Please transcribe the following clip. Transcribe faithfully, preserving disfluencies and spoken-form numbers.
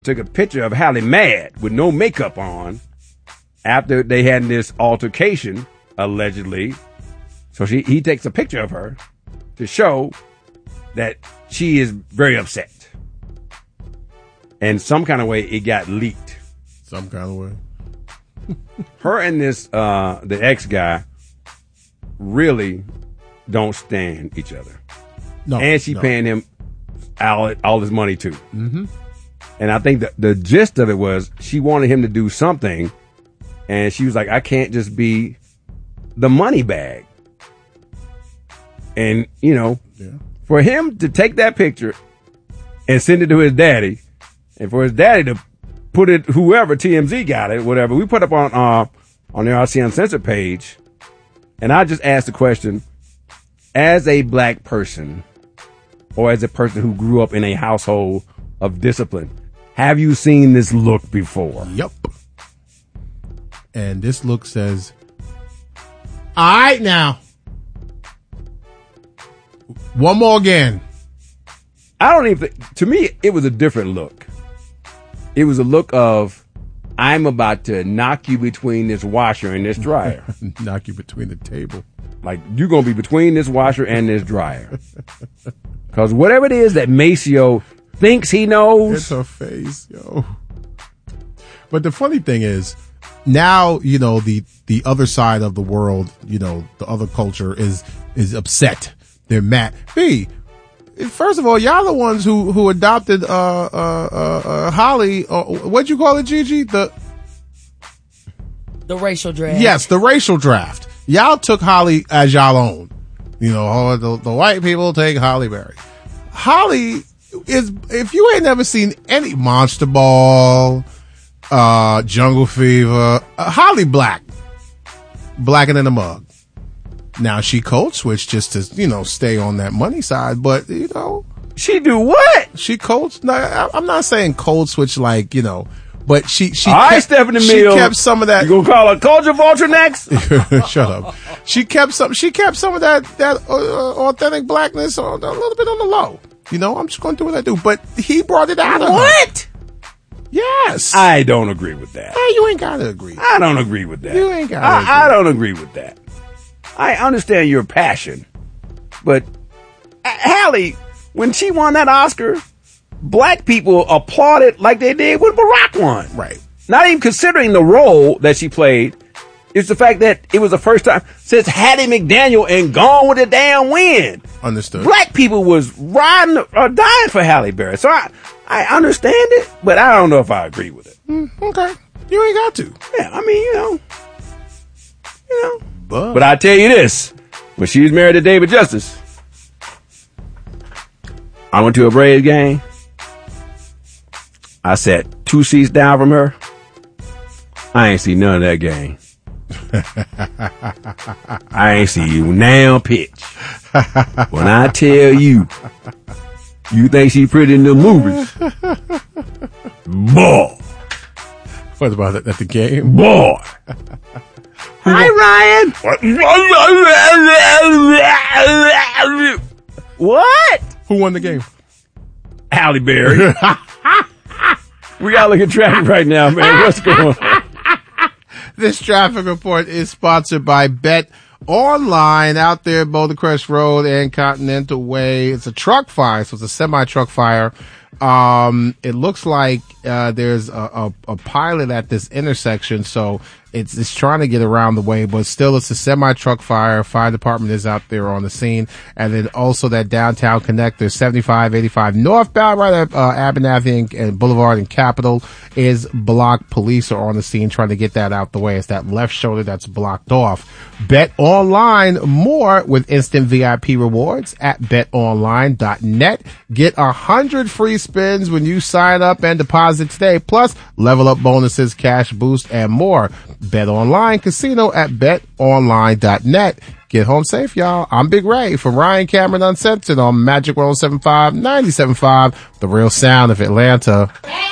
took a picture of Halle mad with no makeup on after they had this altercation, allegedly. So she he takes a picture of her to show that she is very upset. And some kind of way it got leaked. Some kind of way. Her and this, uh, the ex guy really don't stand each other. No. And she no. paying him all, all his money too. Mm-hmm. And I think that the gist of it was she wanted him to do something, and she was like, I can't just be the money bag. And, you know, yeah. for him to take that picture and send it to his daddy, and for his daddy to put it, whoever, T M Z got it, whatever, we put up on uh, on the R C Uncensored page, and I just asked the question, as a black person, or as a person who grew up in a household of discipline, have you seen this look before? Yep. And this look says, all right now. One more again. I don't even, to me, it was a different look. It was a look of, I'm about to knock you between this washer and this dryer. Knock you between the table. Like, you're going to be between this washer and this dryer. Because whatever it is that Maceo thinks he knows. It's her face, yo. But the funny thing is, now, you know, the, the other side of the world, you know, the other culture is, is upset. They're mad. B, first of all, y'all the ones who, who adopted, uh, uh, uh, uh Holly, uh, what'd you call it, Gigi? The, the racial draft. Yes, the racial draft. Y'all took Holly as y'all own. You know, oh, the, the white people take Holly Berry. Holly is, if you ain't never seen any Monster Ball, uh, Jungle Fever, uh, Holly black. Blacker than a mug. Now she code switched just to, you know, stay on that money side, but, you know. She do what? She code, no, I'm not saying code switch like, you know, but she, she, All right, kept, Stephanie she Mills. kept some of that. You gonna call her Culture Vulture next? Shut up. She kept some, she kept some of that, that, uh, authentic blackness on, a little bit on the low. You know, I'm just gonna do what I do, but he brought it out of her. What? Yes. I don't agree with that. Hey, you ain't gotta agree. I don't agree with that. You ain't gotta I, agree. I don't agree with that. I understand your passion, but Halle, when she won that Oscar, black people applauded like they did when Barack won. Right. Not even considering the role that she played. It's the fact that it was the first time since Hattie McDaniel and Gone with the Damn Wind. Understood. Black people was riding or dying for Halle Berry. So I, I understand it, but I don't know if I agree with it. Mm, okay. You ain't got to. Yeah, I mean, you know, you know. But, But I tell you this, when she was married to David Justice, I went to a Braves game. I sat two seats down from her. I ain't see none of that game. I ain't see you now pitch. When I tell you, you think she pretty in the movies, boy. What about it at the game? Boy. Hi, Ryan. What? Who won the game? Halle Berry. We gotta look at traffic right now, man. What's going on? This traffic report is sponsored by Bet Online out there, Boulder Crest Road and Continental Way. It's a truck fire, so it's a semi-truck fire. Um, it looks like, uh, there's a, a, a pilot at this intersection, so it's, it's trying to get around the way, but still it's a semi-truck fire. Fire department is out there on the scene. And then also that downtown connector, seventy-five eighty-five northbound, right at, uh, Abernathy and, and Boulevard and Capitol is blocked. Police are on the scene trying to get that out the way. It's that left shoulder that's blocked off. Bet Online, more with instant V I P rewards at bet online dot net. Get a hundred free spins when you sign up and deposit today. Plus, level up bonuses, cash boost, and more. Bet Online Casino at bet online dot net. Get home safe, y'all. I'm Big Ray from Ryan Cameron Uncensored on Magic one oh seven point five, ninety-seven point five, the real sound of Atlanta.